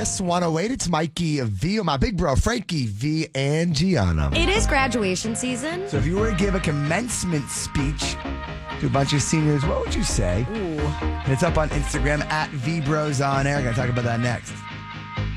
Plus 108. It's Mikey V, my big bro, Frankie V, and Gianna. It is graduation season. So if you were to give a commencement speech to a bunch of seniors, what would you say? Ooh. And it's up on Instagram at VBrosOnAir. Going to talk about that next.